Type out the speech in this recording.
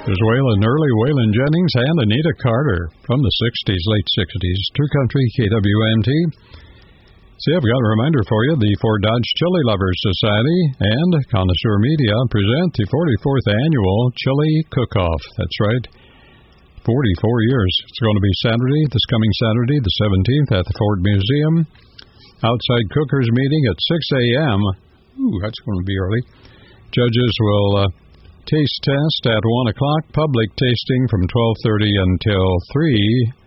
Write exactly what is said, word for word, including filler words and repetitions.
There's Waylon Early, Waylon Jennings, and Anita Carter from the sixties, late sixties. True Country, K W N T. See, I've got a reminder for you. The Ford Dodge Chili Lovers Society and Connoisseur Media present the forty-fourth Annual Chili Cook-Off. That's right. forty-four years. It's going to be Saturday, this coming Saturday, the seventeenth, at the Ford Museum. Outside cookers meeting at six a.m. Ooh, that's going to be early. Judges will uh, taste test at one o'clock. Public tasting from twelve thirty until three